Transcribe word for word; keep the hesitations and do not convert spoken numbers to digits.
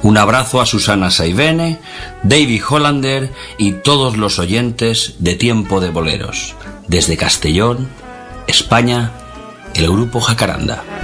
Un abrazo a Susana Saivene, David Hollander y todos los oyentes de Tiempo de Boleros. Desde Castellón, España, el Grupo Jacaranda.